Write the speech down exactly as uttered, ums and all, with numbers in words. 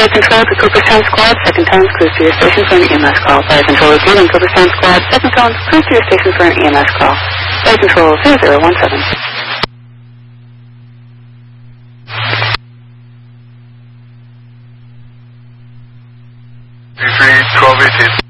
Fire Control to Cooperstown Squad, second tones, cruise to your station for an E M S call. Fire Control is moving Cooperstown Squad, second tones, cruise to your station for an E M S call. Fire Control zero zero one seven. three twelve eighteen.